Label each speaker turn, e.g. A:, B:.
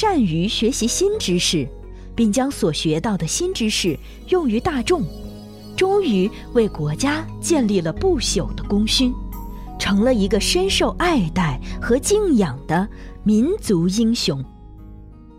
A: 善于学习新知识，并将所学到的新知识用于大众，终于为国家建立了不朽的功勋，成了一个深受爱戴和敬仰的民族英雄。